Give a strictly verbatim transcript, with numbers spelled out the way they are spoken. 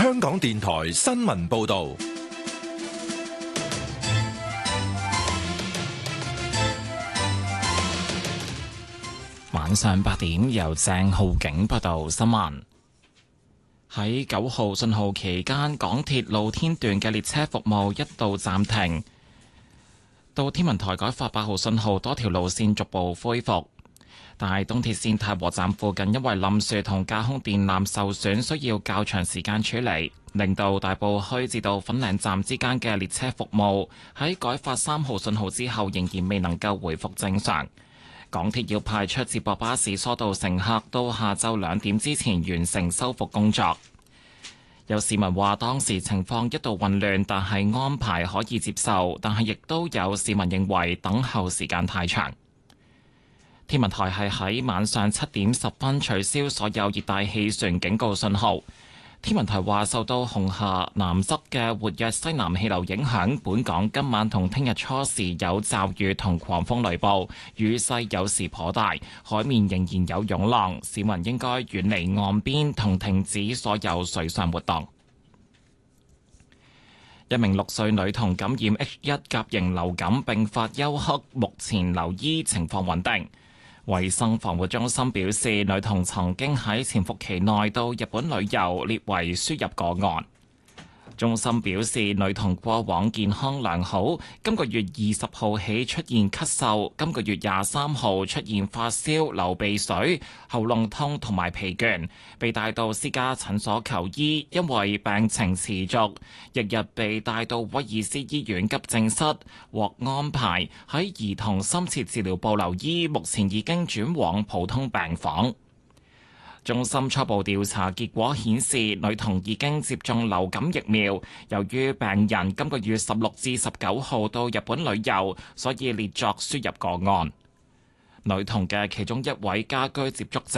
香港電台新聞報道。 晚上八點，由鄭浩景報道新聞。喺九號信號期間，港鐵露天段嘅列車服務一度暫停。到天文台改發八號信號，多條路線逐步恢復。但係東鐵線太和站附近因為冧樹同架空電纜受損，需要較長時間處理，令到大埔墟至到粉嶺站之間嘅列車服務喺改發三號信號之後，仍然未能夠回復正常。港鐵要派出接駁巴士疏導乘客，到下晝兩點之前完成修復工作。有市民話當時情況一度混亂，但係安排可以接受，但係亦都有市民認為等候時間太長。天文台係喺晚上七點十分取消所有熱帶氣旋警告信號。天文台話受到紅霞南側嘅活躍西南氣流影響，本港今晚同聽日初時有驟雨同狂風雷暴，雨勢有時頗大，海面仍然有湧浪，市民應該遠離岸邊同停止所有水上活動。一名六歲女童感染 H 一甲型流感並發休克，目前留醫，情況穩定。衛生防護中心表示，女童曾經喺潛伏期內到日本旅遊，列為輸入個案。中心表示，女童過往健康良好，今個月二十號起出現咳嗽，今個月廿三號出現發燒、流鼻水、喉嚨痛同埋疲倦，被帶到私家診所求醫，因為病情持續，翌日被帶到威爾斯醫院急症室，獲安排喺兒童深切治療部留醫，目前已經轉往普通病房。中心初步調查結果顯示，女童已經接種流感疫苗。由於病人今個月十六至十九號到日本旅遊，所以列作輸入個案。女童嘅其中一位家居接觸者